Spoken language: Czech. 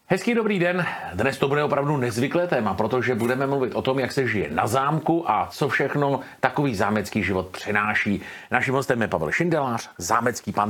Hezký dobrý den. Dnes to bude opravdu nezvyklé téma, protože budeme mluvit o tom, jak se žije na zámku a co všechno takový zámecký život přináší. Naším hostem je Pavel Šindelář, zámecký pan.